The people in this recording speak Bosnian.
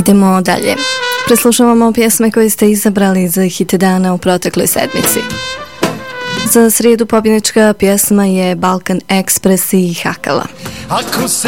Idemo dalje. Preslušavamo pjesme koje ste izabrali za hit dana u protekloj sedmici. Za srijedu pobjednička pjesma je Balkan Express i Hakala.